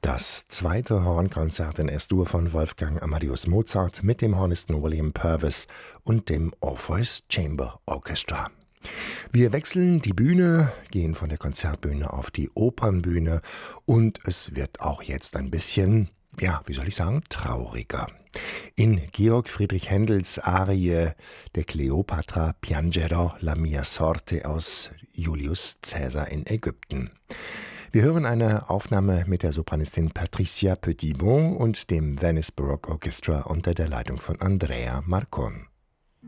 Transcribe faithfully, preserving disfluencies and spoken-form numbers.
Das zweite Hornkonzert in S-Dur von Wolfgang Amadeus Mozart mit dem Hornisten William Purvis und dem Orpheus Chamber Orchestra. Wir wechseln die Bühne, gehen von der Konzertbühne auf die Opernbühne und es wird auch jetzt ein bisschen, ja, wie soll ich sagen, trauriger. In Georg Friedrich Händels Arie der Kleopatra Piangerò la mia sorte aus Julius Caesar in Ägypten. Wir hören eine Aufnahme mit der Sopranistin Patricia Petitbon und dem Venice Baroque Orchestra unter der Leitung von Andrea Marcon.